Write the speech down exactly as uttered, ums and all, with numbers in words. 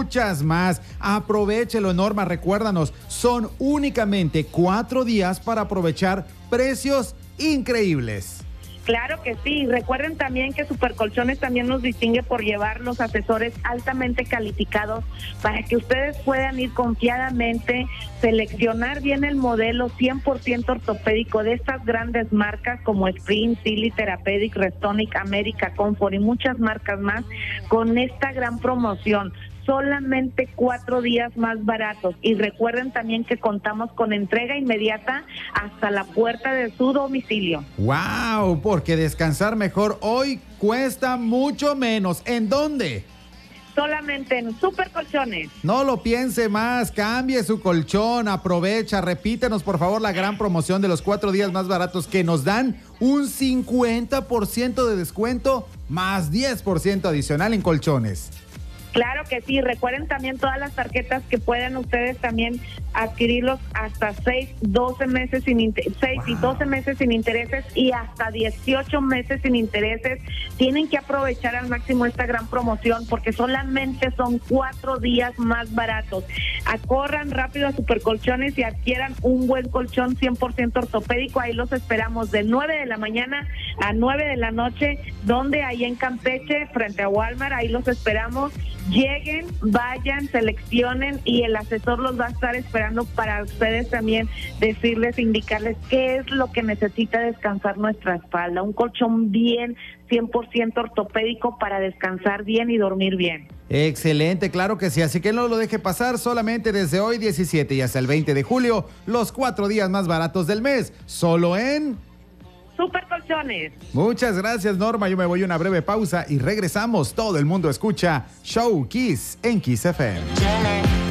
muchas más. Aprovechelo, Norma, recuérdanos, son únicamente cuatro días para aprovechar precios increíbles. Claro que sí. Recuerden también que Supercolchones también nos distingue por llevar los asesores altamente calificados para que ustedes puedan ir confiadamente, seleccionar bien el modelo cien por ciento ortopédico de estas grandes marcas como Sprint, Silly, Therapeutic, Restonic, América, Comfort y muchas marcas más con esta gran promoción. Solamente cuatro días más baratos. Y recuerden también que contamos con entrega inmediata hasta la puerta de su domicilio. ¡Wow! Porque descansar mejor hoy cuesta mucho menos. ¿En dónde? Solamente en Supercolchones. No lo piense más, cambie su colchón, aprovecha, repítenos por favor la gran promoción de los cuatro días más baratos que nos dan un cincuenta por ciento de descuento más diez por ciento adicional en colchones. Claro que sí, recuerden también todas las tarjetas que pueden ustedes también adquirirlos hasta seis, doce meses sin inter- seis wow. y doce meses sin intereses y hasta dieciocho meses sin intereses. Tienen que aprovechar al máximo esta gran promoción porque solamente son cuatro días más baratos. Acorran rápido a Supercolchones y adquieran un buen colchón cien por ciento ortopédico. Ahí los esperamos de nueve de la mañana a nueve de la noche, donde ahí en Campeche, frente a Walmart, ahí los esperamos. Lleguen, vayan, seleccionen y el asesor los va a estar esperando para ustedes también decirles, indicarles qué es lo que necesita descansar nuestra espalda. Un colchón bien, cien por ciento ortopédico para descansar bien y dormir bien. Excelente, claro que sí, así que no lo deje pasar. Solamente desde hoy diecisiete y hasta el veinte de julio, los cuatro días más baratos del mes, solo en... Supercolchones. Muchas gracias, Norma. Yo me voy a una breve pausa y regresamos. Todo el mundo escucha Show Kiss en Kiss F M.